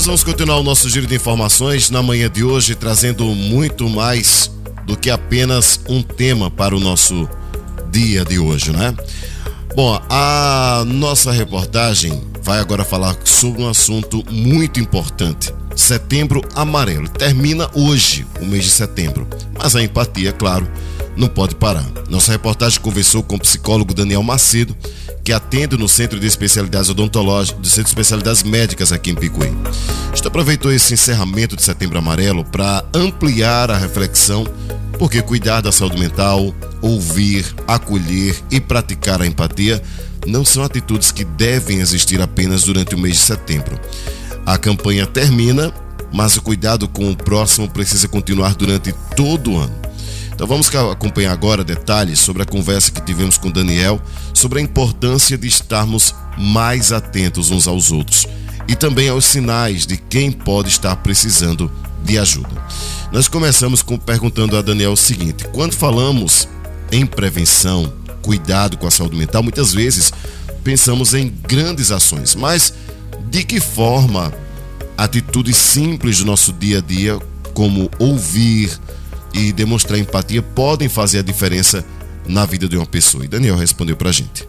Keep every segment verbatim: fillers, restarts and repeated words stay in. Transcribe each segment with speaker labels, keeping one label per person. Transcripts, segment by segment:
Speaker 1: Nós vamos continuar o nosso giro de informações na manhã de hoje, trazendo muito mais do que apenas um tema para o nosso dia de hoje, né? Bom, a nossa reportagem vai agora falar sobre um assunto muito importante. Setembro Amarelo. Termina hoje o mês de setembro, mas a empatia, claro, não pode parar. Nossa reportagem conversou com o psicólogo Daniel Macedo, que atende no Centro de Especialidades Odontológicas, do Centro de Especialidades Médicas aqui em Picuí. A gente aproveitou esse encerramento de Setembro Amarelo para ampliar a reflexão, porque cuidar da saúde mental, ouvir, acolher e praticar a empatia não são atitudes que devem existir apenas durante o mês de setembro. A campanha termina, mas o cuidado com o próximo precisa continuar durante todo o ano. Então vamos acompanhar agora detalhes sobre a conversa que tivemos com Daniel sobre a importância de estarmos mais atentos uns aos outros e também aos sinais de quem pode estar precisando de ajuda. Nós começamos com, perguntando a Daniel o seguinte: quando falamos em prevenção, cuidado com a saúde mental, muitas vezes pensamos em grandes ações, mas de que forma atitudes simples do nosso dia a dia, como ouvir e demonstrar empatia, podem fazer a diferença na vida de uma pessoa? E Daniel respondeu pra gente.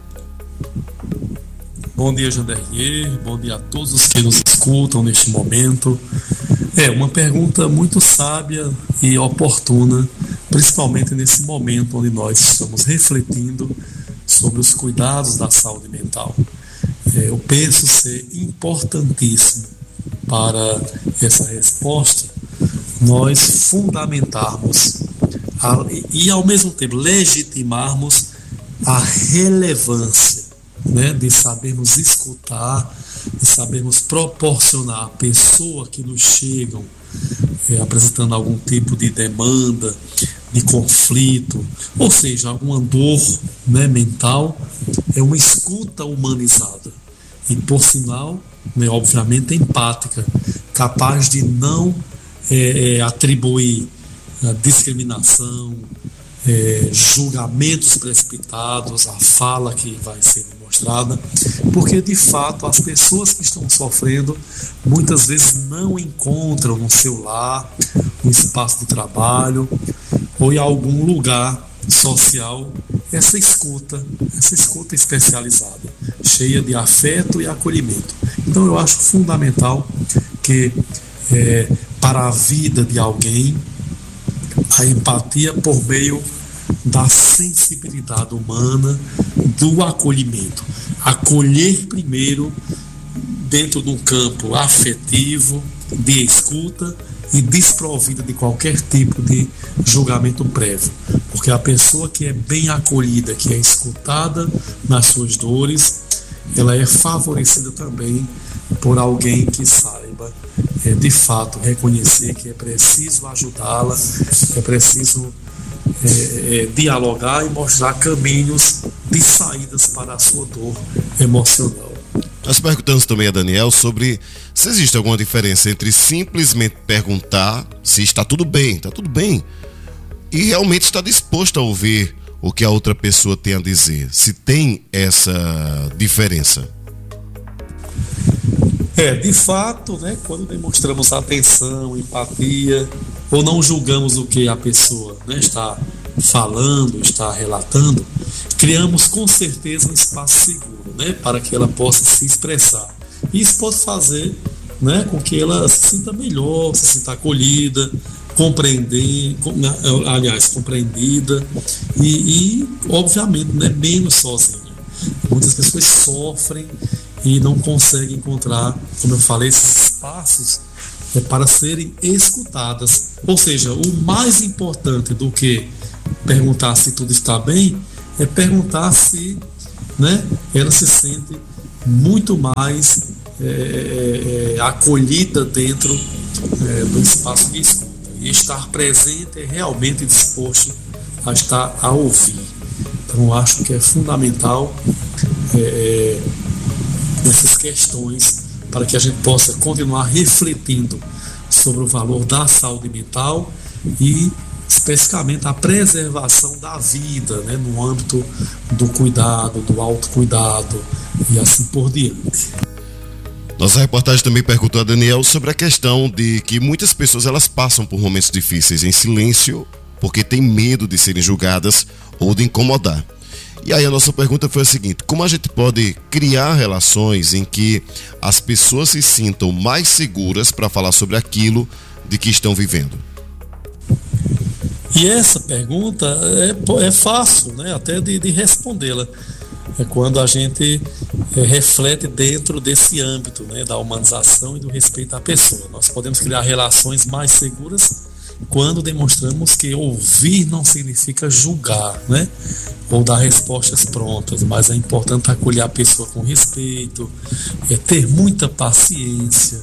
Speaker 2: Bom dia, Janderlier, bom dia a todos os que nos escutam neste momento. É uma pergunta muito sábia e oportuna, principalmente nesse momento onde nós estamos refletindo sobre os cuidados da saúde mental. É, eu penso ser importantíssimo para essa resposta nós fundamentarmos a, e ao mesmo tempo legitimarmos a relevância, né, de sabermos escutar, de sabermos proporcionar à pessoa que nos chegam é, apresentando algum tipo de demanda, de conflito, ou seja, alguma dor, né, mental, é uma escuta humanizada e, por sinal, né, obviamente empática, capaz de não é, é, atribuir a discriminação, é, julgamentos precipitados, a fala que vai ser demonstrada, porque de fato as pessoas que estão sofrendo muitas vezes não encontram no seu lar, no espaço de trabalho ou em algum lugar social essa escuta, essa escuta especializada, cheia de afeto e acolhimento. Então eu acho fundamental que é, para a vida de alguém a empatia por meio da sensibilidade humana, do acolhimento. Acolher primeiro dentro de um campo afetivo, de escuta e desprovida de qualquer tipo de julgamento prévio. Porque a pessoa que é bem acolhida, que é escutada nas suas dores, ela é favorecida também por alguém que saiba é, de fato reconhecer que é preciso ajudá-la, que é preciso é, é, dialogar e mostrar caminhos de saídas para a sua dor emocional.
Speaker 1: Nós perguntamos também a Daniel sobre se existe alguma diferença entre simplesmente perguntar se está tudo bem, está tudo bem, e realmente estar disposto a ouvir o que a outra pessoa tem a dizer. Se tem essa diferença.
Speaker 2: É, de fato, né, quando demonstramos atenção, empatia, ou não julgamos o que a pessoa, né, está falando, está relatando, criamos com certeza um espaço seguro, né, para que ela possa se expressar. E isso pode fazer, né, com que ela se sinta melhor, se sinta acolhida, compreender, aliás, compreendida e, e obviamente, né, menos sozinha. Muitas pessoas sofrem e não conseguem encontrar, como eu falei, esses espaços é, para serem escutadas. Ou seja, o mais importante do que perguntar se tudo está bem é perguntar se, né, ela se sente muito mais é, é, acolhida dentro é, do espaço de escuta. E estar presente é realmente disposto a estar a ouvir. Então, acho que é fundamental é, essas questões para que a gente possa continuar refletindo sobre o valor da saúde mental e especificamente a preservação da vida, né, no âmbito do cuidado, do autocuidado e assim por diante.
Speaker 1: Nossa reportagem também perguntou a Daniel sobre a questão de que muitas pessoas elas passam por momentos difíceis em silêncio porque tem medo de serem julgadas ou de incomodar. E aí a nossa pergunta foi a seguinte: como a gente pode criar relações em que as pessoas se sintam mais seguras para falar sobre aquilo de que estão vivendo?
Speaker 2: E essa pergunta é, é fácil, né, até de, de respondê-la. É quando a gente é, reflete dentro desse âmbito, né, da humanização e do respeito à pessoa. Nós podemos criar relações mais seguras quando demonstramos que ouvir não significa julgar, né, ou dar respostas prontas, mas é importante acolher a pessoa com respeito, é, ter muita paciência,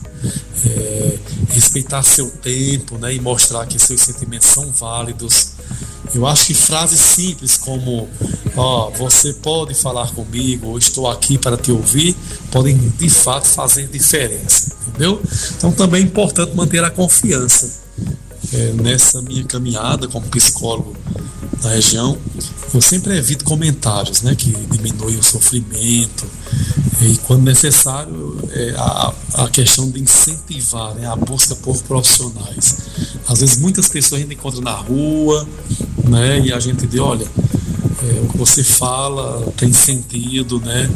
Speaker 2: é, respeitar seu tempo, né, e mostrar que seus sentimentos são válidos. Eu acho que frases simples como ó, você pode falar comigo, ou estou aqui para te ouvir, podem de fato fazer diferença, entendeu? Então também é importante manter a confiança. É, nessa minha caminhada como psicólogo na região, eu sempre evito comentários, né, que diminuem o sofrimento, e quando necessário é, a, a questão de incentivar, né, a busca por profissionais. Às vezes muitas pessoas a gente encontra na rua, né, e a gente diz, olha, é, o que você fala tem sentido, né,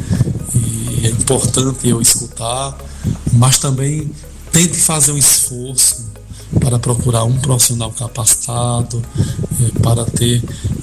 Speaker 2: e é importante eu escutar, mas também tente fazer um esforço para procurar um profissional capacitado, é, para ter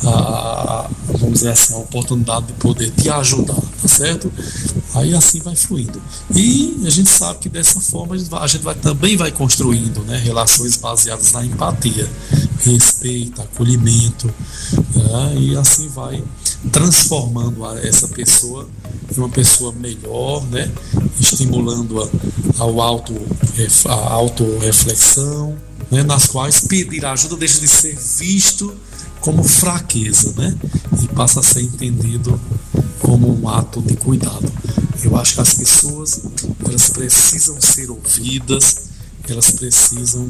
Speaker 2: a, vamos dizer assim, a oportunidade de poder te ajudar, tá certo? Aí assim vai fluindo. E a gente sabe que dessa forma a gente, vai, a gente vai, também vai construindo, né, relações baseadas na empatia, respeito, acolhimento, né, e assim vai transformando a, essa pessoa em uma pessoa melhor, né, estimulando-a ao auto, a autorreflexão, né, nas quais pedir ajuda deixa de ser visto como fraqueza, né, e passa a ser entendido como um ato de cuidado. Eu acho que as pessoas elas precisam ser ouvidas, elas precisam,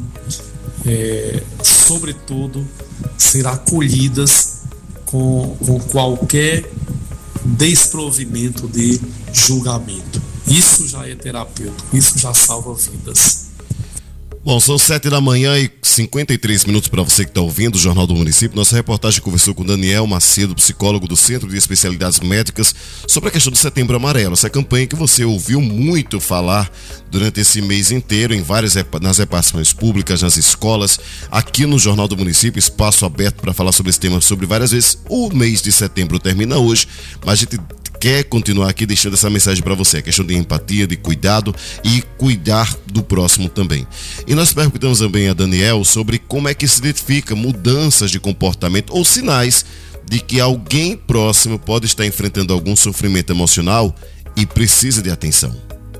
Speaker 2: é, sobretudo, ser acolhidas com, com qualquer desprovimento de julgamento. Isso já é terapêutico, isso já salva vidas.
Speaker 1: Bom, são sete da manhã e cinquenta e três minutos para você que está ouvindo o Jornal do Município. Nossa reportagem conversou com Daniel Macedo, psicólogo do Centro de Especialidades Médicas, sobre a questão do Setembro Amarelo, essa campanha que você ouviu muito falar durante esse mês inteiro em várias nas repartições públicas, nas escolas, aqui no Jornal do Município, espaço aberto para falar sobre esse tema sobre várias vezes. O mês de setembro termina hoje, mas a gente quer continuar aqui deixando essa mensagem para você, a questão de empatia, de cuidado e cuidar do próximo também. E nós perguntamos também a Daniel sobre como é que se identifica mudanças de comportamento ou sinais de que alguém próximo pode estar enfrentando algum sofrimento emocional e precisa de atenção.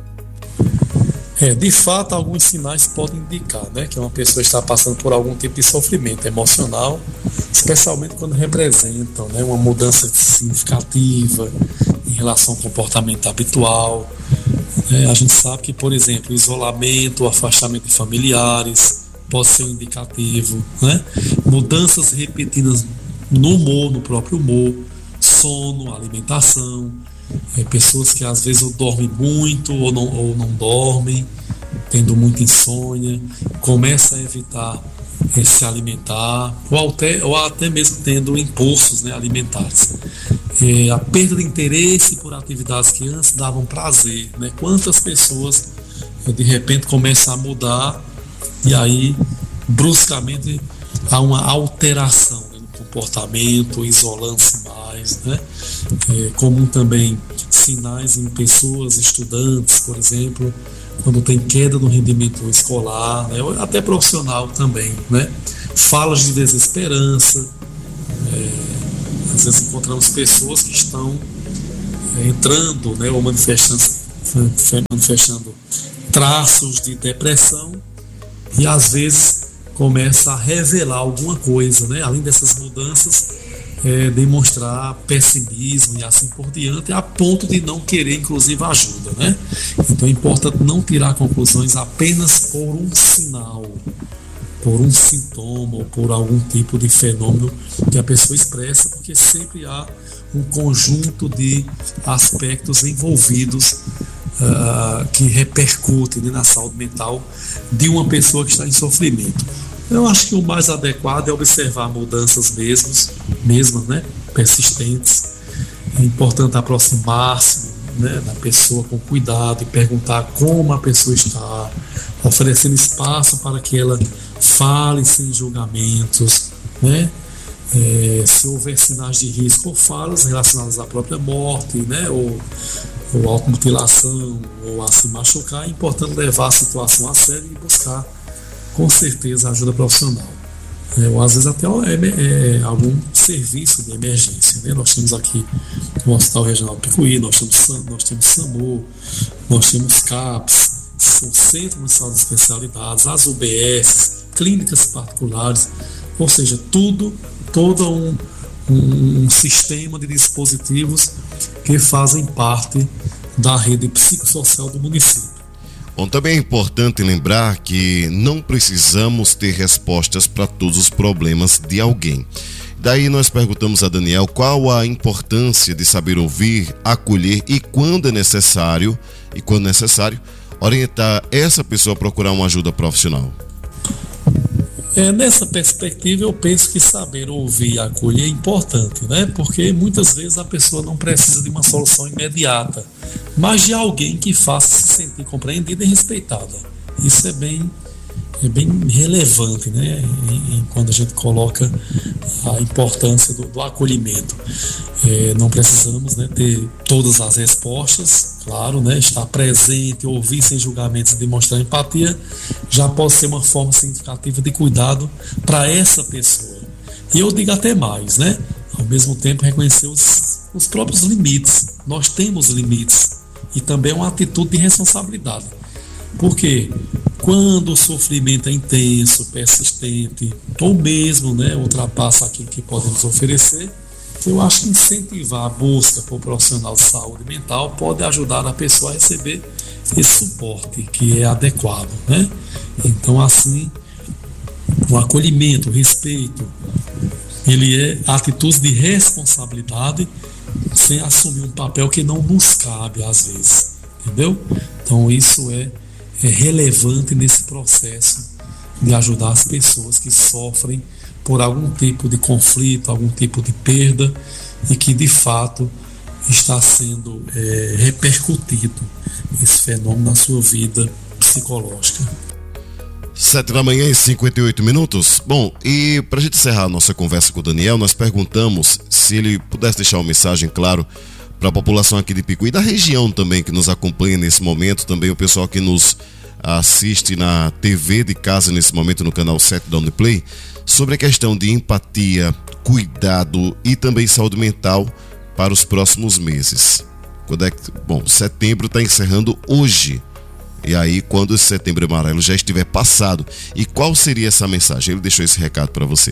Speaker 2: É, de fato, alguns sinais podem indicar, né, que uma pessoa está passando por algum tipo de sofrimento emocional, especialmente quando representam, né, uma mudança significativa em relação ao comportamento habitual. É, a gente sabe que, por exemplo, isolamento, o afastamento de familiares pode ser um indicativo, né? Mudanças repetidas no humor, no próprio humor, sono, alimentação. É, pessoas que às vezes ou dormem muito ou não, ou não dormem, tendo muita insônia, começa a evitar é, se alimentar, ou até, ou até mesmo tendo impulsos, né, alimentares. É, a perda de interesse por atividades que antes davam prazer, né? Quantas pessoas é, de repente começam a mudar e aí bruscamente há uma alteração, né, no comportamento, isolando-se mais, né? É comum também sinais em pessoas, estudantes, por exemplo, quando tem queda no rendimento escolar, né, ou até profissional também, né? Falas de desesperança, é, às vezes encontramos pessoas que estão é, entrando, né, ou manifestando, manifestando traços de depressão e às vezes começa a revelar alguma coisa, né? Além dessas mudanças, é, demonstrar pessimismo e assim por diante, a ponto de não querer inclusive ajuda, né? Então é importante não tirar conclusões apenas por um sinal, por um sintoma ou por algum tipo de fenômeno que a pessoa expressa, porque sempre há um conjunto de aspectos envolvidos uh, que repercute, né, na saúde mental de uma pessoa que está em sofrimento. Eu acho que o mais adequado é observar mudanças mesmos, mesmas, né, persistentes. É importante aproximar-se, né, da pessoa com cuidado e perguntar como a pessoa está, oferecendo espaço para que ela fale sem julgamentos, né? É, se houver sinais de risco ou falas relacionadas à própria morte, né, ou, ou automutilação, ou a se machucar, é importante levar a situação a sério e buscar com certeza ajuda profissional, é, ou às vezes até é, é, algum serviço de emergência, né? Nós temos aqui o Hospital Regional Picuí, nós temos, nós temos SAMU, nós temos CAPS, o Centro Municipal de Especialidades, as U B S, clínicas particulares, ou seja, tudo, todo um, um, um sistema de dispositivos que fazem parte da rede psicossocial do município.
Speaker 1: Bom, também é importante lembrar que não precisamos ter respostas para todos os problemas de alguém. Daí nós perguntamos a Daniel qual a importância de saber ouvir, acolher e quando é necessário, e quando necessário, orientar essa pessoa a procurar uma ajuda profissional.
Speaker 2: É, nessa perspectiva, eu penso que saber ouvir e acolher é importante, né? Porque muitas vezes a pessoa não precisa de uma solução imediata, mas de alguém que faça se sentir compreendida e respeitada. Isso é bem, é bem relevante, né? Em, em, quando a gente coloca a importância do, do acolhimento. É, não precisamos, né, ter todas as respostas, claro, né? Estar presente, ouvir sem julgamentos e demonstrar empatia já pode ser uma forma significativa de cuidado para essa pessoa. E eu digo até mais, né? Ao mesmo tempo reconhecer os, os próprios limites. Nós temos limites e também uma atitude de responsabilidade. Porque quando o sofrimento é intenso, persistente, ou mesmo, né, ultrapassa aquilo que podemos oferecer, eu acho que incentivar a busca por profissional de saúde mental pode ajudar a pessoa a receber esse suporte que é adequado, né? Então, assim, o acolhimento, o respeito, ele é atitude de responsabilidade sem assumir um papel que não nos cabe às vezes, entendeu? Então, isso é, é relevante nesse processo de ajudar as pessoas que sofrem por algum tipo de conflito, algum tipo de perda e que de fato está sendo é, repercutido esse fenômeno na sua vida psicológica.
Speaker 1: Sete da manhã e cinquenta e oito minutos. Bom, e para a gente encerrar a nossa conversa com o Daniel, nós perguntamos se ele pudesse deixar uma mensagem, claro, para a população aqui de Picuí, da região também que nos acompanha nesse momento, também o pessoal que nos assiste na T V de casa nesse momento no canal sete da Uniplay, sobre a questão de empatia, cuidado e também saúde mental para os próximos meses. Quando é que, bom, setembro está encerrando hoje. E aí, quando esse setembro amarelo já estiver passado, e qual seria essa mensagem? Ele deixou esse recado para você.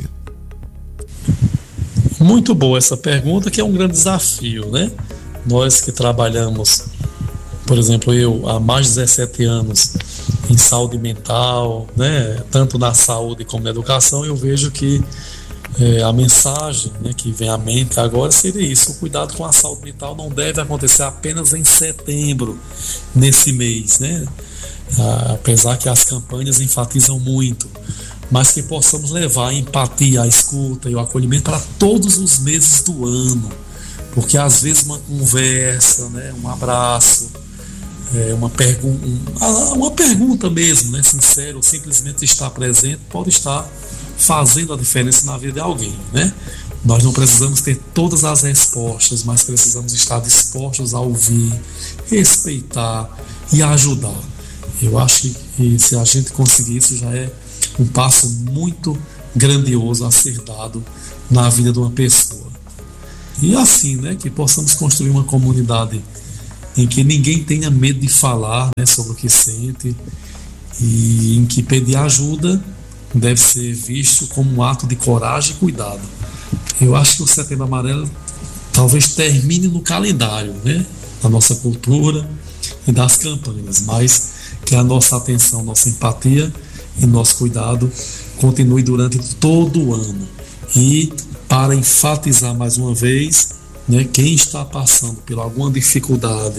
Speaker 2: Muito boa essa pergunta, que é um grande desafio, né? Nós que trabalhamos, por exemplo, eu há mais de dezessete anos em saúde mental, né? Tanto na saúde como na educação, eu vejo que é, a mensagem, né, que vem à mente agora seria isso: o cuidado com a saúde mental não deve acontecer apenas em setembro, nesse mês, né? Ah, apesar que as campanhas enfatizam muito, mas que possamos levar a empatia, a escuta e o acolhimento para todos os meses do ano, porque às vezes uma conversa, né, um abraço, é, uma, pergun um, uma pergunta mesmo, né, sincera, ou simplesmente estar presente, pode estar fazendo a diferença na vida de alguém, né? Nós não precisamos ter todas as respostas, mas precisamos estar dispostos a ouvir, respeitar e ajudar. Eu acho que se a gente conseguir isso, já é um passo muito grandioso a ser dado na vida de uma pessoa. E assim, né, que possamos construir uma comunidade em que ninguém tenha medo de falar, né, sobre o que sente, e em que pedir ajuda deve ser visto como um ato de coragem e cuidado. Eu acho que o Setembro Amarelo talvez termine no calendário, né, da nossa cultura e das campanhas, mas que a nossa atenção, nossa empatia e nosso cuidado continue durante todo o ano. E para enfatizar mais uma vez, né, quem está passando por alguma dificuldade,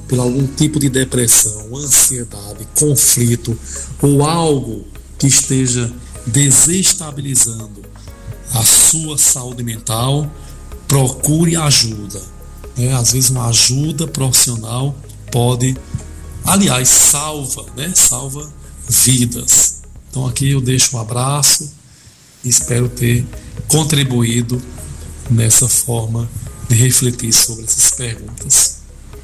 Speaker 2: por algum tipo de depressão, ansiedade, conflito ou algo que esteja desestabilizando a sua saúde mental, procure ajuda. É, às vezes uma ajuda profissional pode, aliás, salva, né? Salva vidas. Então aqui eu deixo um abraço e espero ter contribuído nessa forma de refletir sobre essas perguntas.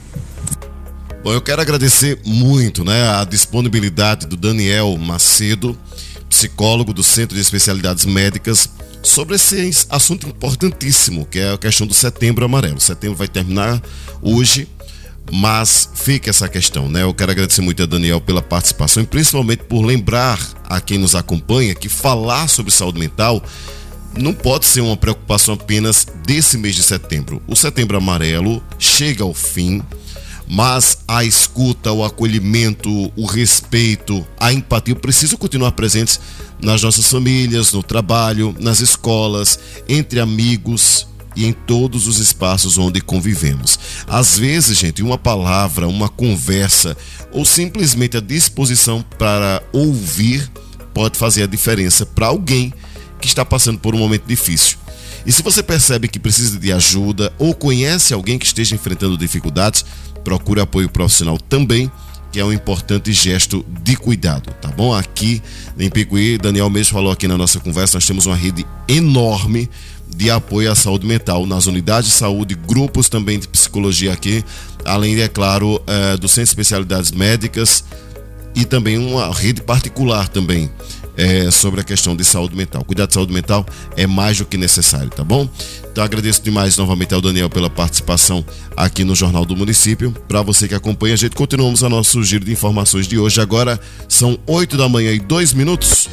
Speaker 1: Bom, eu quero agradecer muito, né, a disponibilidade do Daniel Macedo, psicólogo do Centro de Especialidades Médicas, sobre esse assunto importantíssimo, que é a questão do Setembro Amarelo. Setembro vai terminar hoje, mas fica essa questão, né? Eu quero agradecer muito a Daniel pela participação e principalmente por lembrar a quem nos acompanha que falar sobre saúde mental não pode ser uma preocupação apenas desse mês de setembro. O Setembro Amarelo chega ao fim, mas a escuta, o acolhimento, o respeito, a empatia precisam continuar presentes nas nossas famílias, no trabalho, nas escolas, entre amigos e em todos os espaços onde convivemos. Às vezes, gente, uma palavra, uma conversa ou simplesmente a disposição para ouvir pode fazer a diferença para alguém que está passando por um momento difícil. E se você percebe que precisa de ajuda ou conhece alguém que esteja enfrentando dificuldades, procure apoio profissional também, que é um importante gesto de cuidado, tá bom? Aqui em Picuí, Daniel mesmo falou aqui na nossa conversa, nós temos uma rede enorme de apoio à saúde mental, nas unidades de saúde, grupos também de psicologia aqui, além, é claro, é, do Centro de Especialidades Médicas e também uma rede particular também, É, sobre a questão de saúde mental. Cuidar de saúde mental é mais do que necessário, tá bom? Então agradeço demais novamente ao Daniel pela participação aqui no Jornal do Município. Para você que acompanha a gente, continuamos a nosso giro de informações de hoje. Agora são oito da manhã e dois minutos.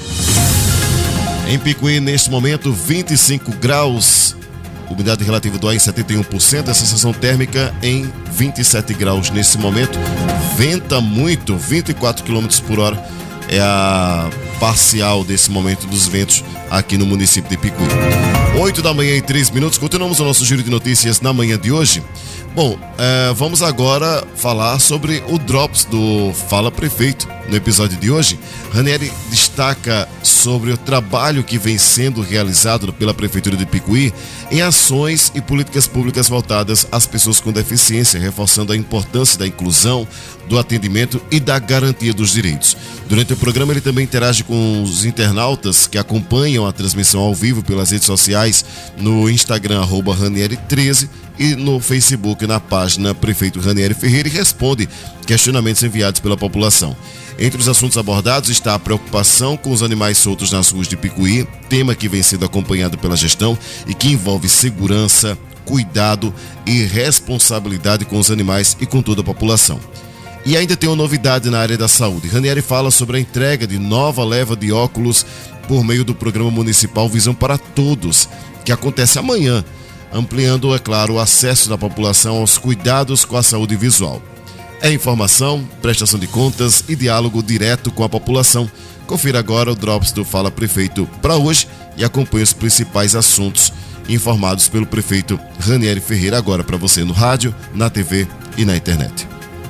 Speaker 1: Em Picuí, neste momento, vinte e cinco graus. Umidade relativa do ar em setenta e um por cento. A sensação térmica em vinte e sete graus nesse momento. Venta muito, vinte e quatro quilômetros por hora. É a parcial desse momento dos ventos aqui no município de Picuí. oito da manhã e três minutos, continuamos o nosso giro de notícias na manhã de hoje. Bom, é, vamos agora falar sobre o Drops do Fala Prefeito. No episódio de hoje, Ranieri destaca sobre o trabalho que vem sendo realizado pela Prefeitura de Picuí em ações e políticas públicas voltadas às pessoas com deficiência, reforçando a importância da inclusão, do atendimento e da garantia dos direitos. Durante o programa, ele também interage com os internautas que acompanham a transmissão ao vivo pelas redes sociais, no Instagram, arroba Ranieri treze, e no Facebook, na página Prefeito Ranieri Ferreira, e responde questionamentos enviados pela população. Entre os assuntos abordados está a preocupação com os animais soltos nas ruas de Picuí, tema que vem sendo acompanhado pela gestão e que envolve segurança, cuidado e responsabilidade com os animais e com toda a população. E ainda tem uma novidade na área da saúde. Ranieri fala sobre a entrega de nova leva de óculos por meio do programa municipal Visão para Todos, que acontece amanhã, ampliando, é claro, o acesso da população aos cuidados com a saúde visual. É informação, prestação de contas e diálogo direto com a população. Confira agora o Drops do Fala Prefeito para hoje e acompanhe os principais assuntos informados pelo prefeito Ranieri Ferreira agora para você no rádio, na T V e na internet.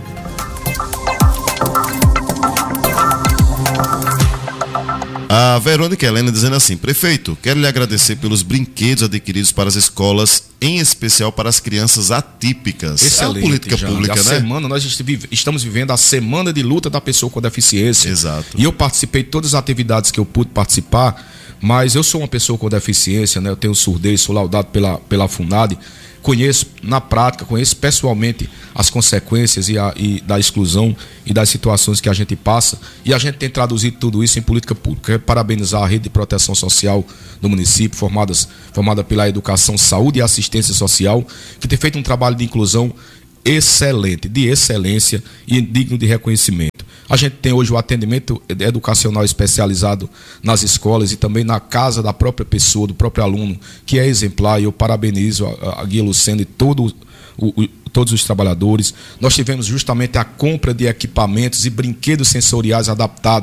Speaker 1: A Verônica Helena dizendo assim: prefeito, quero lhe agradecer pelos brinquedos adquiridos para as escolas, em especial para as crianças atípicas.
Speaker 3: Excelente,
Speaker 1: é uma política
Speaker 3: Jane.
Speaker 1: pública,
Speaker 3: a
Speaker 1: né?
Speaker 3: Semana, nós estamos vivendo a semana de luta da pessoa com deficiência.
Speaker 1: Exato.
Speaker 3: E eu participei de todas as atividades que eu pude participar, mas eu sou uma pessoa com deficiência, né? Eu tenho surdez, sou laudado pela, pela FUNAD. Conheço na prática, conheço pessoalmente as consequências e, a, e da exclusão e das situações que a gente passa, e a gente tem traduzido tudo isso em política pública. Quero parabenizar a rede de proteção social do município, formadas, formada pela Educação, Saúde e Assistência Social, que tem feito um trabalho de inclusão excelente, de excelência e digno de reconhecimento. A gente tem hoje o atendimento educacional especializado nas escolas e também na casa da própria pessoa, do próprio aluno, que é exemplar, e eu parabenizo a, a Guia Lucena e todo o, o, todos os trabalhadores. Nós tivemos justamente a compra de equipamentos e brinquedos sensoriais adaptados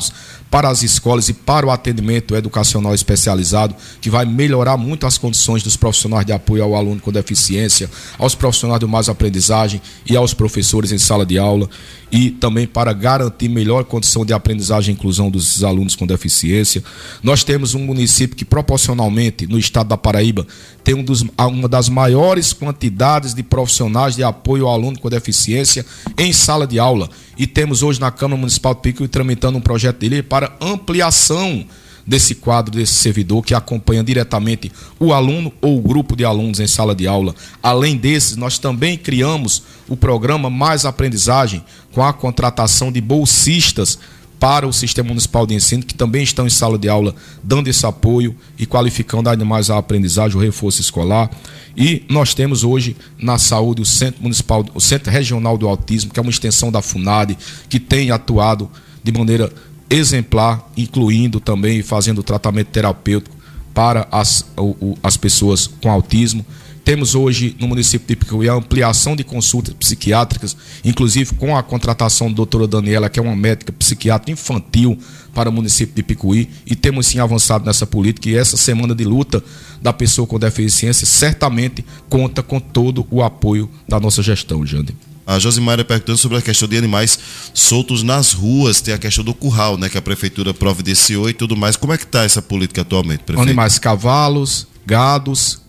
Speaker 3: para as escolas e para o atendimento educacional especializado, que vai melhorar muito as condições dos profissionais de apoio ao aluno com deficiência, aos profissionais de mais aprendizagem e aos professores em sala de aula, e também para garantir melhor condição de aprendizagem e inclusão dos alunos com deficiência. Nós temos um município que proporcionalmente, no estado da Paraíba, tem um dos, uma das maiores quantidades de profissionais de apoio ao aluno com deficiência em sala de aula, e temos hoje na Câmara Municipal de Picuí tramitando um projeto de lei para ampliação desse quadro, desse servidor que acompanha diretamente o aluno ou o grupo de alunos em sala de aula. Além desses, nós também criamos o programa Mais Aprendizagem, com a contratação de bolsistas para o Sistema Municipal de Ensino, que também estão em sala de aula, dando esse apoio e qualificando ainda mais a aprendizagem, o reforço escolar. E nós temos hoje na saúde o Centro Municipal, o Centro Regional do Autismo, que é uma extensão da FUNAD, que tem atuado de maneira exemplar, incluindo também fazendo tratamento terapêutico para as, o, as pessoas com autismo. Temos hoje no município de Picuí a ampliação de consultas psiquiátricas, inclusive com a contratação da doutora Daniela, que é uma médica psiquiatra infantil para o município de Picuí, e temos sim avançado nessa política, e essa semana de luta da pessoa com deficiência certamente conta com todo o apoio da nossa gestão, Jânio.
Speaker 1: A Josimaira perguntando sobre a questão de animais soltos nas ruas, tem a questão do curral, né, que a prefeitura providenciou e tudo mais. Como é que está essa política atualmente, prefeito?
Speaker 3: Animais, cavalos, gados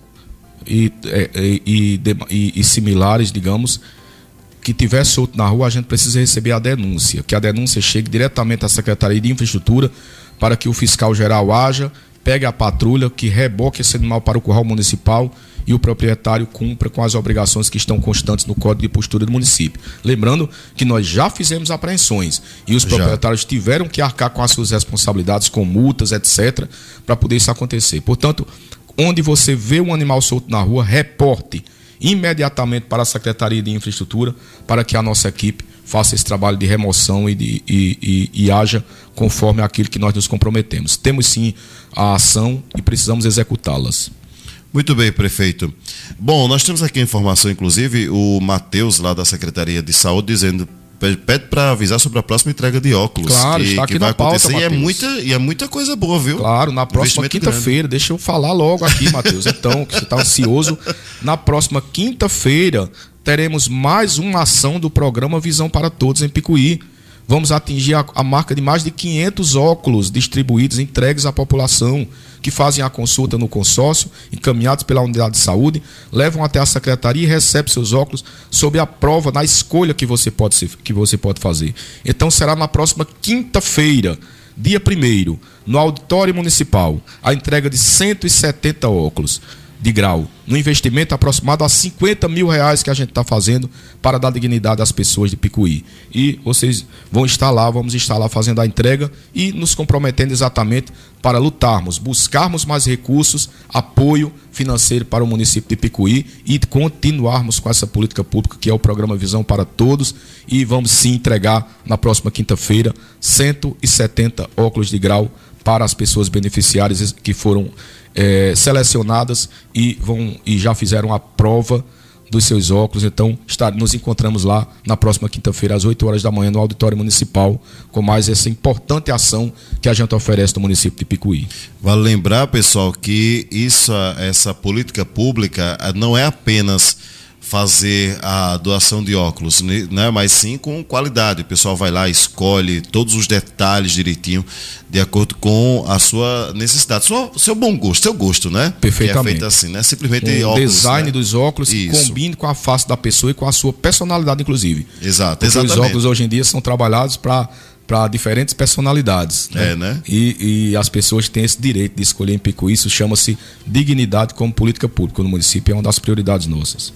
Speaker 3: e, e, e, e, e similares, digamos, que tiver solto na rua, a gente precisa receber a denúncia, que a denúncia chegue diretamente à Secretaria de Infraestrutura para que o fiscal geral haja, pegue a patrulha, que reboque esse animal para o curral municipal e o proprietário cumpra com as obrigações que estão constantes no Código de Postura do município. Lembrando que nós já fizemos apreensões e os proprietários já tiveram que arcar com as suas responsabilidades, com multas, etcétera, para poder isso acontecer. Portanto, onde você vê um animal solto na rua, reporte imediatamente para a Secretaria de Infraestrutura, para que a nossa equipe faça esse trabalho de remoção e, de, e, e, e haja conforme aquilo que nós nos comprometemos. Temos sim a ação e precisamos executá-las.
Speaker 1: Muito bem, prefeito. Bom, nós temos aqui a informação, inclusive, o Matheus, lá da Secretaria de Saúde, dizendo, pede para avisar sobre a próxima entrega de óculos.
Speaker 3: Claro,
Speaker 1: que,
Speaker 3: está aqui
Speaker 1: que
Speaker 3: na
Speaker 1: vai
Speaker 3: pauta,
Speaker 1: acontecer, e é, muita, e é muita coisa boa, viu?
Speaker 3: Claro, na próxima quinta-feira, deixa eu falar logo aqui, Matheus, então, que você está ansioso. Na próxima quinta-feira, teremos mais uma ação do programa Visão para Todos em Picuí. Vamos atingir a, a marca de mais de quinhentos óculos distribuídos, entregues à população, que fazem a consulta no consórcio, encaminhados pela unidade de saúde, levam até a secretaria e recebem seus óculos sob a prova na escolha que você pode, ser, que você pode fazer. Então será na próxima quinta-feira, dia primeiro, no Auditório Municipal, a entrega de cento e setenta óculos de grau, no investimento aproximado a cinquenta mil reais que a gente está fazendo para dar dignidade às pessoas de Picuí. E vocês vão estar lá, vamos estar lá fazendo a entrega e nos comprometendo exatamente para lutarmos, buscarmos mais recursos, apoio financeiro para o município de Picuí e continuarmos com essa política pública que é o programa Visão para Todos, e vamos sim entregar na próxima quinta-feira cento e setenta óculos de grau para as pessoas beneficiárias que foram É, selecionadas e, vão, e já fizeram a prova dos seus óculos. Então está, nos encontramos lá na próxima quinta-feira às oito horas da manhã no Auditório Municipal, com mais essa importante ação que a gente oferece no município de Picuí.
Speaker 1: Vale lembrar, pessoal, que isso, essa política pública não é apenas fazer a doação de óculos, né? Mas sim com qualidade. O pessoal vai lá, escolhe todos os detalhes direitinho, de acordo com a sua necessidade, sua, seu bom gosto, seu gosto, né?
Speaker 3: Perfeitamente.
Speaker 1: Que é feito assim, né? Simplesmente
Speaker 3: o
Speaker 1: óculos,
Speaker 3: design, né, dos óculos que combine com a face da pessoa e com a sua personalidade, inclusive.
Speaker 1: Exato,
Speaker 3: Porque
Speaker 1: exatamente.
Speaker 3: os óculos hoje em dia são trabalhados para para diferentes personalidades, né?
Speaker 1: É, né?
Speaker 3: E, e as pessoas têm esse direito de escolher em Picuí. Isso chama-se dignidade como política pública no município, é uma das prioridades nossas.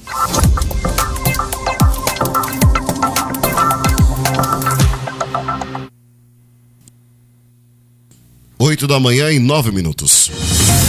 Speaker 1: Oito da manhã e nove minutos.